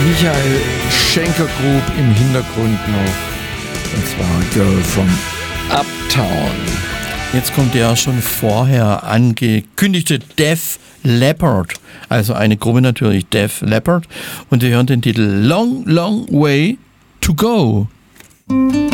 Michael Schenker Group im Hintergrund noch. Und zwar Girl from Uptown. Jetzt kommt der schon vorher angekündigte Def Leppard. Also eine Gruppe natürlich, Def Leppard. Und wir hören den Titel Long, Long Way to Go.